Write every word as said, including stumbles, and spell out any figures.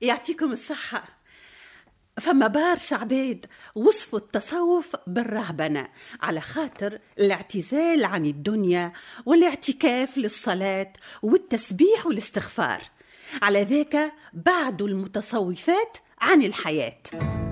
يعطيكم الصحة. فما برشا عباد وصفوا التصوف بالرهبنة على خاطر الاعتزال عن الدنيا والاعتكاف للصلاة والتسبيح والاستغفار، على ذاك بعد المتصوفات عن الحياة.